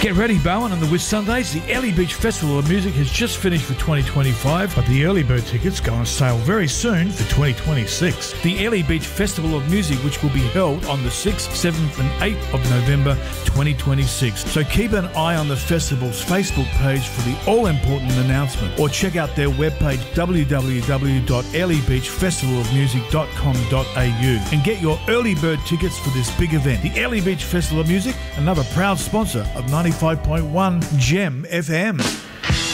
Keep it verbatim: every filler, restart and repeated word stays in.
Get ready, Bowen, on the Whitsundays. The Airlie Beach Festival of Music has just finished for twenty twenty-five, but the early bird tickets go on sale very soon for twenty twenty-six. The Airlie Beach Festival of Music, which will be held on the sixth, seventh and eighth of November twenty twenty-six. So keep an eye on the festival's Facebook page for the all-important announcement, or check out their webpage w w w dot airlie beach festival of music dot com dot a u and get your early bird tickets for this big event. The Airlie Beach Festival of Music, another proud sponsor of ninety-five point one Gem F M.